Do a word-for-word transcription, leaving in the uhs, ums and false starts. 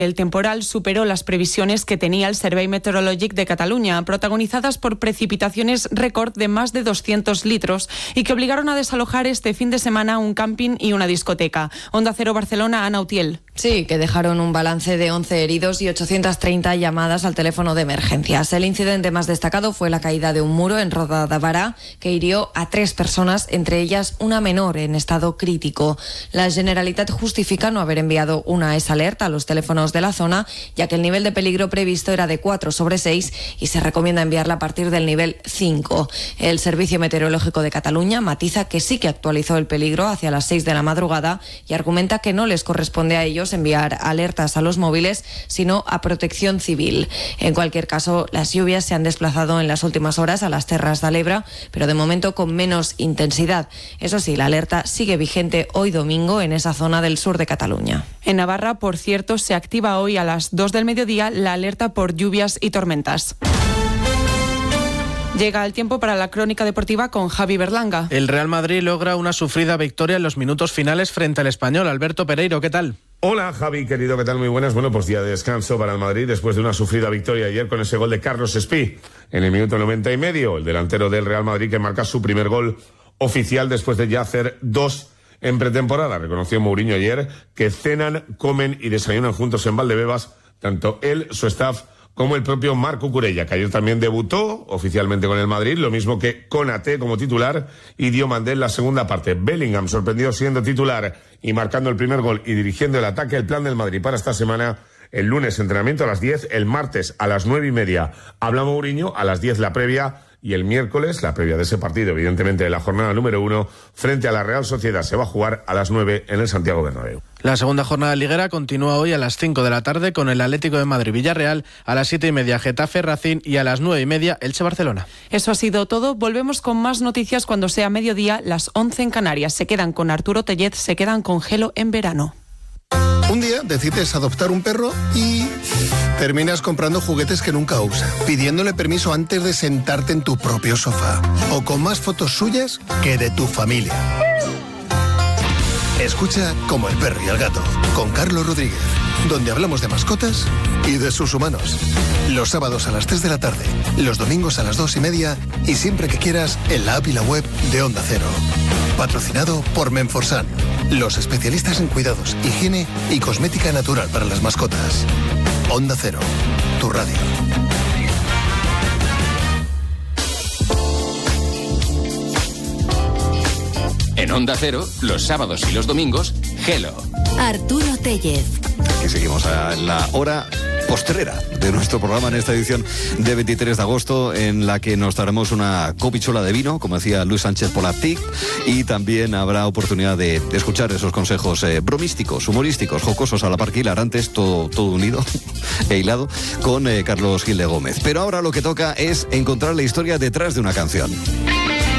El temporal superó las previsiones que tenía el Servei Meteorològic de Cataluña, protagonizadas por precipitaciones récord de más de doscientos litros y que obligaron a desalojar este fin de semana un camping y una discoteca. Onda Cero Barcelona, Ana Utiel. Sí, que dejaron un balance de once heridos y ochocientas treinta llamadas al teléfono de emergencias. El incidente más destacado fue la caída de un muro en Roda de Barà que hirió a tres personas, entre ellas una menor en estado crítico. La Generalitat justifica no haber enviado una esa alerta a los teléfonos de la zona, ya que el nivel de peligro previsto era de cuatro sobre seis y se recomienda enviarla a partir del nivel cinco. El Servicio Meteorológico de Cataluña matiza que sí que actualizó el peligro hacia las seis de la madrugada y argumenta que no les corresponde a ellos enviar alertas a los móviles, sino a Protección Civil. En cualquier caso, las lluvias se han desplazado en las últimas horas a las Terras de l'Ebre, pero de momento con menos intensidad. Eso sí, la alerta sigue vigente hoy domingo en esa zona del sur de Cataluña. En Navarra, por cierto, se activa hoy a las dos del mediodía la alerta por lluvias y tormentas. Llega el tiempo para la crónica deportiva con Javi Berlanga. El Real Madrid logra una sufrida victoria en los minutos finales frente al Español. Alberto Pereiro, ¿qué tal? Hola Javi, querido, ¿qué tal? Muy buenas. Bueno, pues día de descanso para el Madrid después de una sufrida victoria ayer con ese gol de Carlos Espí en el minuto noventa y medio. El delantero del Real Madrid que marca su primer gol oficial después de ya hacer dos en pretemporada. Reconoció Mourinho ayer que cenan, comen y desayunan juntos en Valdebebas, tanto él, su staff, como el propio Marc Cucurella, que ayer también debutó oficialmente con el Madrid, lo mismo que Konaté como titular y Diomandé en la segunda parte. Bellingham sorprendió siendo titular y marcando el primer gol y dirigiendo el ataque. El plan del Madrid para esta semana: el lunes entrenamiento a las diez, el martes a las nueve y media habla Mourinho, a las diez la previa, y el miércoles la previa de ese partido, evidentemente de la jornada número uno, frente a la Real Sociedad. Se va a jugar a las nueve en el Santiago Bernabéu. La segunda jornada liguera continúa hoy a las cinco de la tarde con el Atlético de Madrid-Villarreal, a las siete y media Getafe-Racing y a las nueve y media Elche-Barcelona. Eso ha sido todo. Volvemos con más noticias cuando sea mediodía, las once en Canarias. Se quedan con Arturo Tellez, se quedan con Gelo en verano. Un día decides adoptar un perro y terminas comprando juguetes que nunca usa, pidiéndole permiso antes de sentarte en tu propio sofá, o con más fotos suyas que de tu familia. Escucha Como el perro y el gato, con Carlos Rodríguez, donde hablamos de mascotas y de sus humanos. Los sábados a las tres de la tarde, los domingos a las dos y media y siempre que quieras en la app y la web de Onda Cero. Patrocinado por Menforsan, los especialistas en cuidados, higiene y cosmética natural para las mascotas. Onda Cero, tu radio. En Onda Cero, los sábados y los domingos, Gelo. Arturo Tellez. Y seguimos a la hora postrera de nuestro programa en esta edición de veintitrés de agosto, en la que nos daremos una copichola de vino, como decía Luis Sánchez Polatic, y también habrá oportunidad de, de escuchar esos consejos eh, bromísticos, humorísticos, jocosos, a la par que hilarantes, todo, todo unido e hilado, con eh, Carlos Gil de Gómez. Pero ahora lo que toca es encontrar la historia detrás de una canción.